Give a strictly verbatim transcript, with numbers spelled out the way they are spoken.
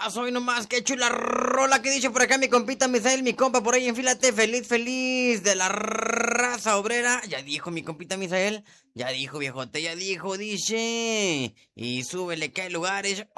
nomás, hoy nomás, qué chula rola que dice por acá mi compita Misael, mi compa por ahí, enfílate, feliz, feliz de la raza obrera. Ya dijo mi compita Misael, ya dijo viejote, ya dijo, dice. Y súbele que hay lugares